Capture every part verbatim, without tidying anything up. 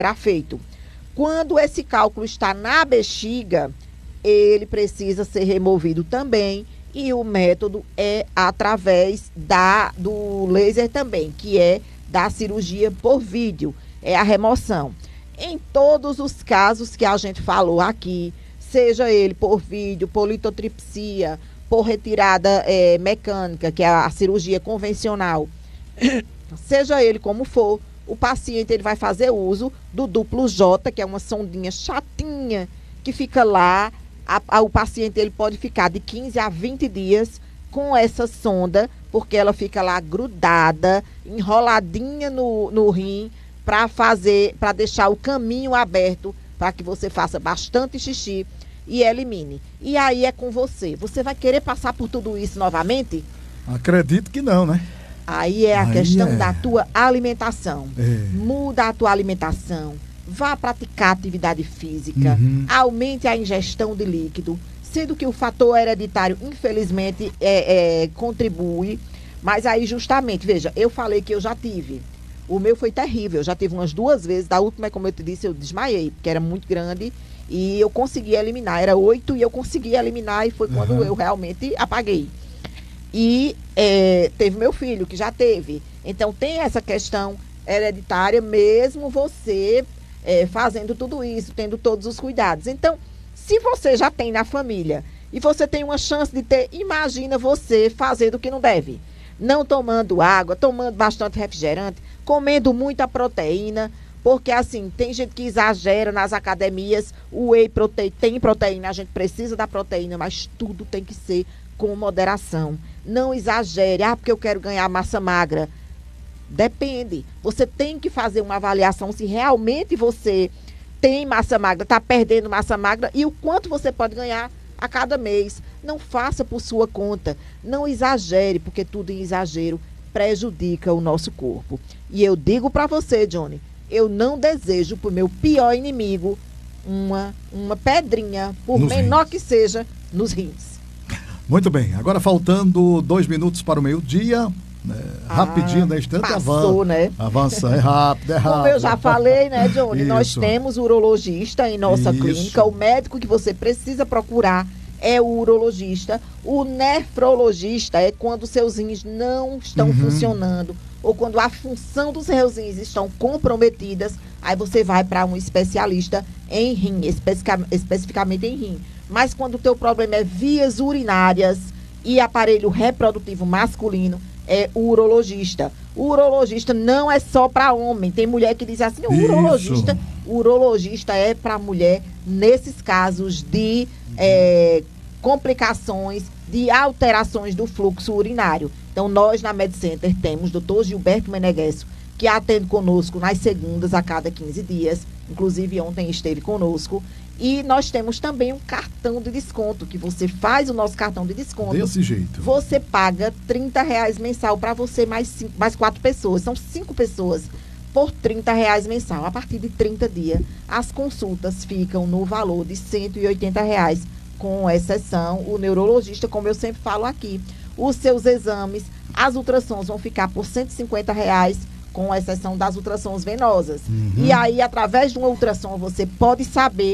será feito. Quando esse cálculo está na bexiga, ele precisa ser removido também, e o método é através da, do laser também, que é da cirurgia por vídeo, é a remoção. Em todos os casos que a gente falou aqui, seja ele por vídeo, por litotripsia, por retirada é, mecânica, que é a cirurgia convencional, seja ele como for, o paciente ele vai fazer uso do duplo J, que é uma sondinha chatinha, que fica lá. A, a, o paciente ele pode ficar de quinze a vinte dias com essa sonda, porque ela fica lá grudada, enroladinha no, no rim, para fazer, para deixar o caminho aberto para que você faça bastante xixi e elimine. E aí é com você. Você vai querer passar por tudo isso novamente? Acredito que não, né? Aí é a aí questão é. da tua alimentação. É. Muda a tua alimentação. Vá praticar atividade física. Uhum. Aumente a ingestão de líquido. Sendo que o fator hereditário, infelizmente, é, é, contribui. Mas aí, justamente, veja, eu falei que eu já tive. O meu foi terrível. Eu já tive umas duas vezes. Da última, como eu te disse, eu desmaiei, porque era muito grande. E eu consegui eliminar. Era oito e eu consegui eliminar. E foi quando uhum. eu realmente apaguei. E é, teve meu filho, que já teve. Então, tem essa questão hereditária, mesmo você é, fazendo tudo isso, tendo todos os cuidados. Então, se você já tem na família e você tem uma chance de ter, imagina você fazendo o que não deve. Não tomando água, tomando bastante refrigerante, comendo muita proteína, porque assim, tem gente que exagera nas academias, o whey protein, tem proteína, a gente precisa da proteína, mas tudo tem que ser com moderação. Não exagere, ah, porque eu quero ganhar massa magra. Depende. Você tem que fazer uma avaliação se realmente você tem massa magra, está perdendo massa magra e o quanto você pode ganhar a cada mês. Não faça por sua conta. Não exagere, porque tudo em exagero prejudica o nosso corpo. E eu digo para você, Johnny, eu não desejo para o meu pior inimigo uma, uma pedrinha, por nos menor rins. Que seja, nos rins. Muito bem, agora faltando dois minutos para o meio-dia, né? Ah, rapidinho, na instante, passou, avança, né? avança, é rápido, é rápido. Como eu já falei, né, Johnny, nós temos urologista em nossa Isso. clínica, o médico que você precisa procurar é o urologista, o nefrologista é quando seus rins não estão uhum. funcionando, ou quando a função dos seus rins estão comprometidas, aí você vai para um especialista em rim, especific- especificamente em rim. Mas quando o teu problema é vias urinárias e aparelho reprodutivo masculino, é o urologista. O urologista não é só para homem. Tem mulher que diz assim, o urologista, o urologista é para mulher nesses casos de é, complicações, de alterações do fluxo urinário. Então, nós na MedCenter temos o doutor Gilberto Meneghel, que atende conosco nas segundas a cada quinze dias. Inclusive, ontem esteve conosco. E nós temos também um cartão de desconto, que você faz o nosso cartão de desconto. Desse jeito. Você paga trinta reais mensal para você mais, cinco, mais quatro pessoas. São cinco pessoas por trinta reais mensal. A partir de trinta dias, as consultas ficam no valor de cento e oitenta reais, com exceção o neurologista, como eu sempre falo aqui. Os seus exames, as ultrassons vão ficar por cento e cinquenta reais, com exceção das ultrassons venosas. Uhum. E aí, através de uma ultrassom, você pode saber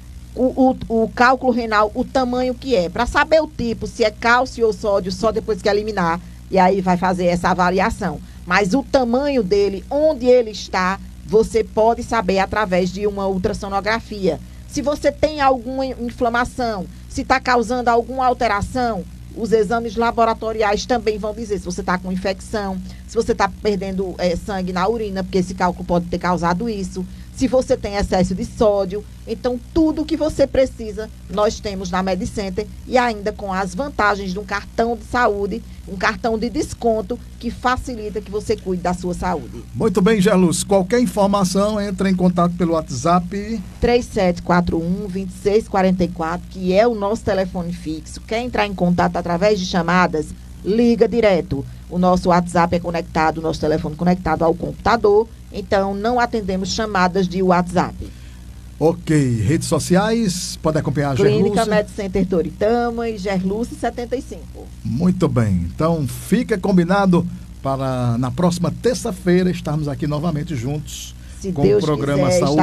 O, o, o cálculo renal, o tamanho que é, para saber o tipo, se é cálcio ou sódio, só depois que eliminar, e aí vai fazer essa avaliação. Mas o tamanho dele, onde ele está, você pode saber através de uma ultrassonografia. Se você tem alguma inflamação, se está causando alguma alteração, os exames laboratoriais também vão dizer se você está com infecção, se você está perdendo é, sangue na urina, porque esse cálculo pode ter causado isso. Se você tem excesso de sódio, então tudo o que você precisa, nós temos na MedCenter e ainda com as vantagens de um cartão de saúde, um cartão de desconto que facilita que você cuide da sua saúde. Muito bem, Gerluz. Qualquer informação, entre em contato pelo WhatsApp. três sete quatro um, dois seis quatro quatro, que é o nosso telefone fixo. Quer entrar em contato através de chamadas? Liga direto. O nosso WhatsApp é conectado, o nosso telefone conectado ao computador. Então, não atendemos chamadas de WhatsApp. Ok. Redes sociais, pode acompanhar a Gerluz. Clínica MedCenter Toritama e Gerluz setenta e cinco. Muito bem. Então, fica combinado para na próxima terça-feira estarmos aqui novamente juntos se com Deus o programa quiser, Saúde